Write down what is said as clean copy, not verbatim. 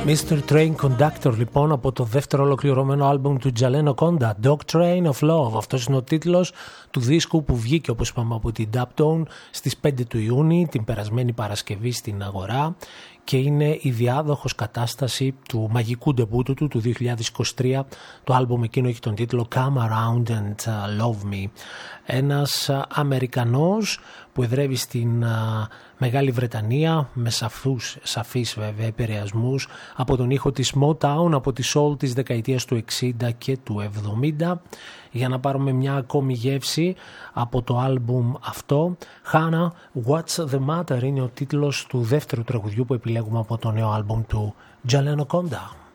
Mr. Train Conductor, λοιπόν, από το δεύτερο ολοκληρωμένο άλμπουμ του Jalen Oconda, Dog Train of Love. Αυτός είναι ο τίτλος του δίσκου που βγήκε, όπως είπαμε, από την Daptone στις 5 του Ιούνιου, την περασμένη Παρασκευή στην αγορά, και είναι η διάδοχος κατάσταση του μαγικού ντεμπούτου του 2023. Το άλμπουμ εκείνο έχει τον τίτλο Come Around and Love Me. Ένας Αμερικανός που εδρεύει στην Μεγάλη Βρετανία με σαφείς βέβαια επηρεασμούς από τον ήχο της Motown, από τη soul της δεκαετίας του 60 και του 70. Για να πάρουμε μια ακόμη γεύση από το άλμπουμ αυτό, Hannah, What's the Matter είναι ο τίτλος του δεύτερου τραγουδιού που επιλέγουμε από το νέο άλμπουμ του Jalen Oconda.